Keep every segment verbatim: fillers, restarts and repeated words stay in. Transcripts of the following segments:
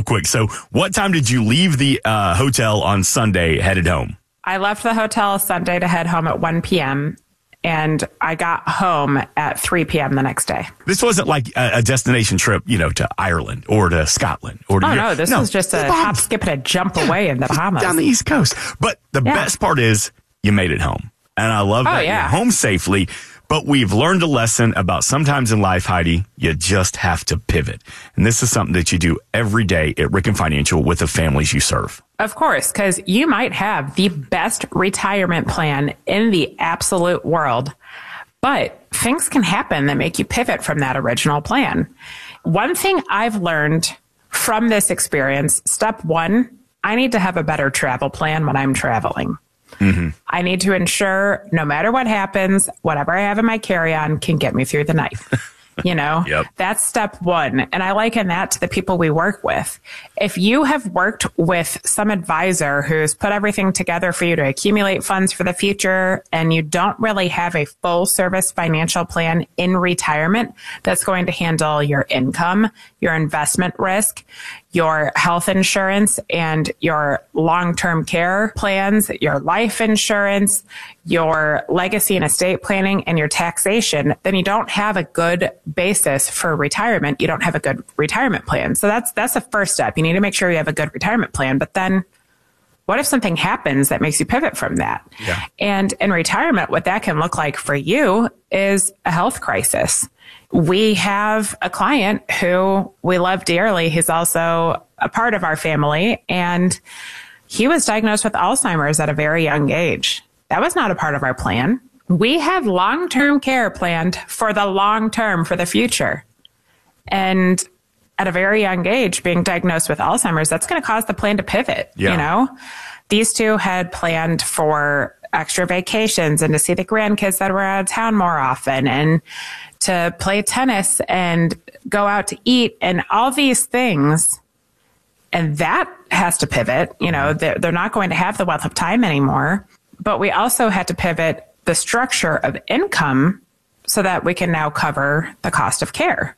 quick. So what time did you leave the uh, hotel on Sunday, headed home? I left the hotel Sunday to head home at one p.m. and I got home at three p.m. the next day. This wasn't like a, a destination trip, you know, to Ireland or to Scotland or to Oh, Europe. no, this no, was just a hop, skip, and a jump away in the Bahamas. Down the East Coast. But the Yeah. best part is you made it home. And I love Oh, that yeah. you're home safely. But we've learned a lesson about sometimes in life, Heidi, you just have to pivot. And this is something that you do every day at Ricken Financial with the families you serve. Of course, because you might have the best retirement plan in the absolute world, but things can happen that make you pivot from that original plan. One thing I've learned from this experience, step one, I need to have a better travel plan when I'm traveling. Mm-hmm. I need to ensure no matter what happens, whatever I have in my carry-on can get me through the night. You know, Yep. That's step one. And I liken that to the people we work with. If you have worked with some advisor who's put everything together for you to accumulate funds for the future, and you don't really have a full service financial plan in retirement that's going to handle your income, your investment risk, your health insurance, and your long-term care plans, your life insurance, your legacy and estate planning, and your taxation, then you don't have a good basis for retirement. You don't have a good retirement plan. So that's that's the first step. You need to make sure you have a good retirement plan. But then what if something happens that makes you pivot from that? Yeah. And in retirement, what that can look like for you is a health crisis. We have a client who we love dearly. He's also a part of our family, and he was diagnosed with Alzheimer's at a very young age. That was not a part of our plan. We have long-term care planned for the long term, for the future. And at a very young age, being diagnosed with Alzheimer's, that's going to cause the plan to pivot. Yeah. You know, these two had planned for extra vacations and to see the grandkids that were out of town more often and to play tennis and go out to eat and all these things. And that has to pivot. You know, they're, they're not going to have the wealth of time anymore. But we also had to pivot the structure of income so that we can now cover the cost of care.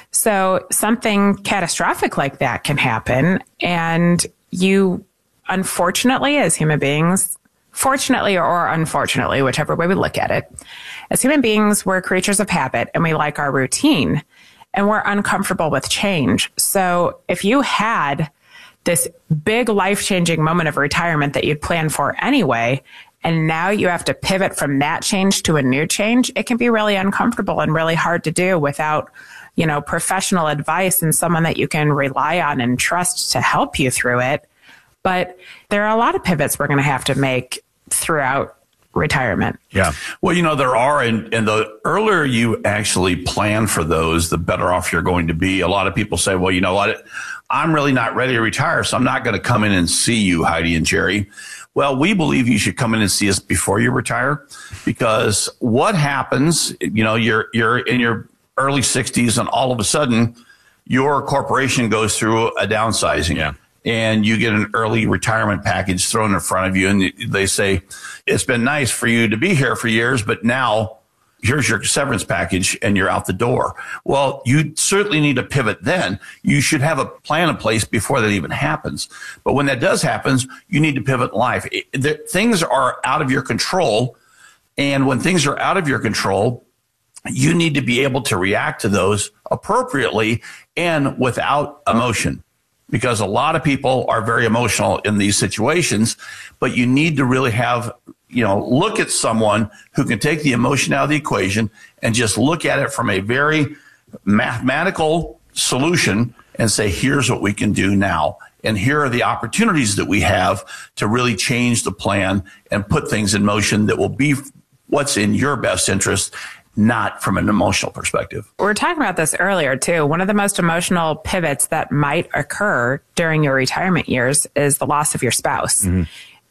So something catastrophic like that can happen. And you, unfortunately, as human beings, fortunately or unfortunately, whichever way we look at it, as human beings, we're creatures of habit and we like our routine and we're uncomfortable with change. So if you had this big life-changing moment of retirement that you'd planned for anyway, and now you have to pivot from that change to a new change, it can be really uncomfortable and really hard to do without, you know, professional advice and someone that you can rely on and trust to help you through it. But there are a lot of pivots we're going to have to make throughout retirement. Yeah. Well, you know, there are, and, and the earlier you actually plan for those, the better off you're going to be. A lot of people say, well, you know what, I'm really not ready to retire, so I'm not going to come in and see you, Heidi and Jerry. Well, we believe you should come in and see us before you retire, because what happens, you know, you're, you're in your early sixties and all of a sudden your corporation goes through a downsizing. Yeah. And you get an early retirement package thrown in front of you. And they say, it's been nice for you to be here for years, but now here's your severance package and you're out the door. Well, you certainly need to pivot then. You should have a plan in place before that even happens. But when that does happen, you need to pivot in life. It, the, things are out of your control. And when things are out of your control, you need to be able to react to those appropriately and without emotion. Because a lot of people are very emotional in these situations, but you need to really have, you know, look at someone who can take the emotion out of the equation and just look at it from a very mathematical solution and say, here's what we can do now. And here are the opportunities that we have to really change the plan and put things in motion that will be what's in your best interest, not from an emotional perspective. We were talking about this earlier, too. One of the most emotional pivots that might occur during your retirement years is the loss of your spouse. Mm-hmm.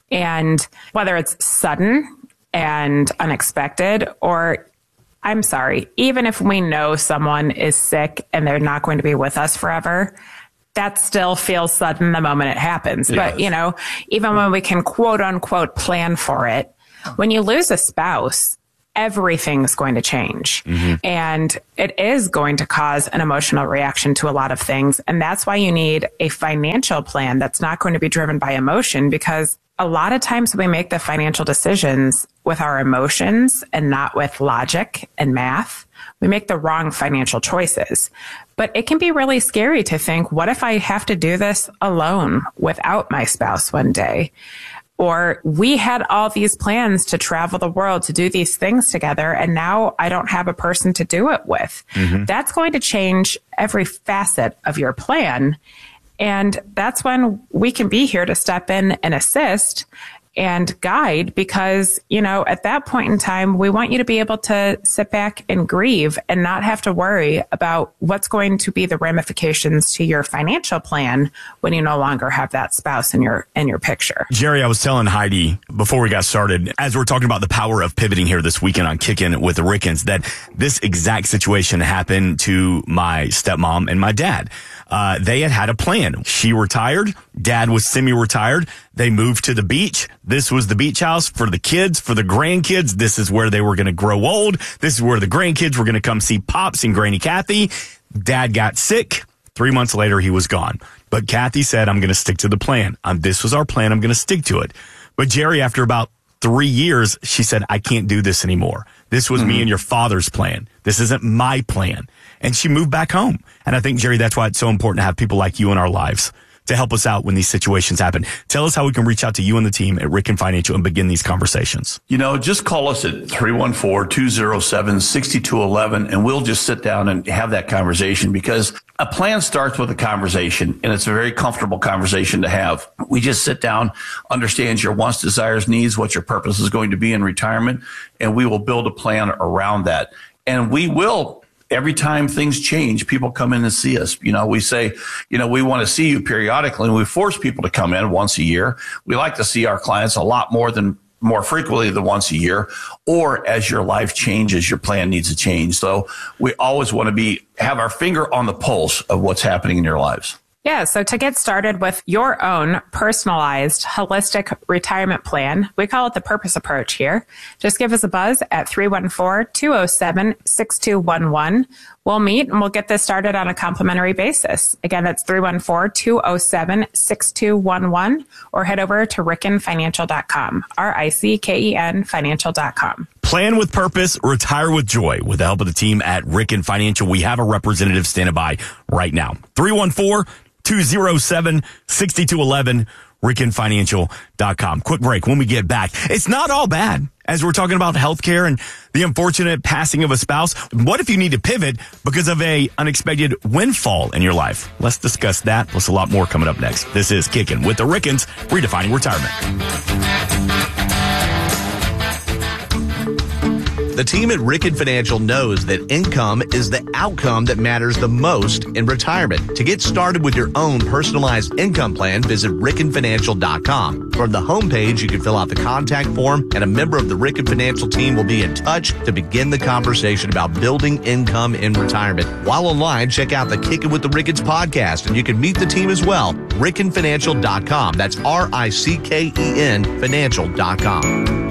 And whether it's sudden and unexpected, or I'm sorry, even if we know someone is sick and they're not going to be with us forever, that still feels sudden the moment it happens. It but, is. You know, even when we can quote unquote plan for it, when you lose a spouse, everything's going to change. Mm-hmm. And it is going to cause an emotional reaction to a lot of things. And that's why you need a financial plan that's not going to be driven by emotion, because a lot of times we make the financial decisions with our emotions and not with logic and math. We make the wrong financial choices. But it can be really scary to think, what if I have to do this alone without my spouse one day? Or we had all these plans to travel the world, to do these things together, and now I don't have a person to do it with. Mm-hmm. That's going to change every facet of your plan. And that's when we can be here to step in and assist and guide, because, you know, at that point in time, we want you to be able to sit back and grieve and not have to worry about what's going to be the ramifications to your financial plan when you no longer have that spouse in your in your picture. Jerry, I was telling Heidi before we got started, as we're talking about the power of pivoting here this weekend on Kickin' with the Rickens, that this exact situation happened to my stepmom and my dad. Uh, they had had a plan. She retired. Dad was semi-retired. They moved to the beach. This was the beach house for the kids, for the grandkids. This is where they were going to grow old. This is where the grandkids were going to come see Pops and Granny Kathy. Dad got sick. Three months later, he was gone. But Kathy said, I'm going to stick to the plan. Um, this was our plan. I'm going to stick to it. But Jerry, after about three years, she said, I can't do this anymore. This was mm-hmm. me and your father's plan. This isn't my plan. And she moved back home. And I think, Jerry, that's why it's so important to have people like you in our lives to help us out when these situations happen. Tell us how we can reach out to you and the team at Ricken Financial and begin these conversations. You know, just call us at three one four, two oh seven, six two one one, and we'll just sit down and have that conversation, because a plan starts with a conversation, and it's a very comfortable conversation to have. We just sit down, understand your wants, desires, needs, what your purpose is going to be in retirement, and we will build a plan around that. And we will, every time things change, people come in and see us. You know, we say, you know, we want to see you periodically, and we force people to come in once a year. We like to see our clients a lot more than more frequently than once a year, or as your life changes, your plan needs to change. So we always want to be, have our finger on the pulse of what's happening in your lives. Yeah, so to get started with your own personalized, holistic retirement plan, we call it the Purpose Approach here. Just give us a buzz at three one four, two oh seven, six two one one. We'll meet and we'll get this started on a complimentary basis. Again, that's three one four, two oh seven, six two one one, or head over to ricken financial dot com, R I C K E N financial dot com. Plan with purpose, retire with joy. With the help of the team at Ricken Financial, we have a representative standing by right now. three one four, two oh seven, six two one one, ricken financial dot com. Quick break. When we get back, it's not all bad. As we're talking about healthcare and the unfortunate passing of a spouse, what if you need to pivot because of a unexpected windfall in your life? Let's discuss that plus a lot more coming up next. This is Kickin' with the Rickens, redefining retirement. The team at Ricken Financial knows that income is the outcome that matters the most in retirement. To get started with your own personalized income plan, visit ricken financial dot com. From the homepage, you can fill out the contact form, and a member of the Ricken Financial team will be in touch to begin the conversation about building income in retirement. While online, check out the Kickin' with the Rickens podcast, and you can meet the team as well. ricken financial dot com. That's R I C K E N financial dot com.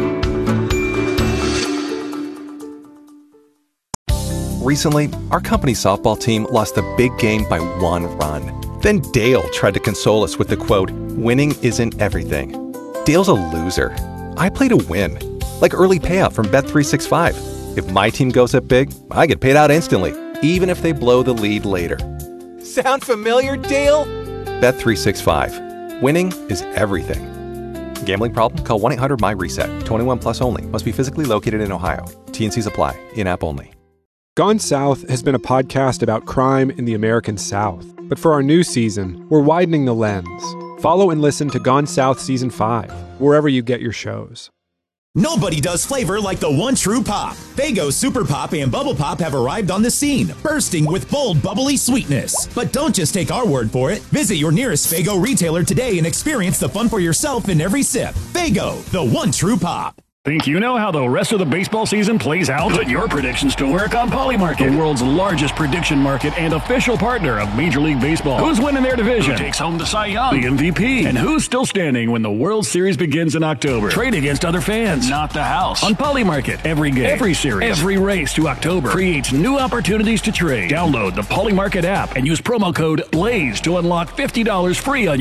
Recently, our company softball team lost a big game by one run. Then Dale tried to console us with the quote, "Winning isn't everything." Dale's a loser. I play to win, like early payout from Bet three sixty-five. If my team goes up big, I get paid out instantly, even if they blow the lead later. Sound familiar, Dale? Bet three sixty-five. Winning is everything. Gambling problem? Call one eight hundred M Y reset. twenty-one plus only. Must be physically located in Ohio. T and Cs apply. In-app only. Gone South has been a podcast about crime in the American South. But for our new season, we're widening the lens. Follow and listen to Gone South Season five, wherever you get your shows. Nobody does flavor like the one true pop. Faygo Super Pop and Bubble Pop have arrived on the scene, bursting with bold, bubbly sweetness. But don't just take our word for it. Visit your nearest Faygo retailer today and experience the fun for yourself in every sip. Faygo, the one true pop. Think you know how the rest of the baseball season plays out? Put your predictions to work on Polymarket, the world's largest prediction market and official partner of Major League Baseball. Who's winning their division? Who takes home the Cy Young, the M V P? And who's still standing when the World Series begins in October? Trade against other fans, not the house. On Polymarket, every game, every series, every race to October creates new opportunities to trade. Download the Polymarket app and use promo code BLAZE to unlock fifty dollars free on your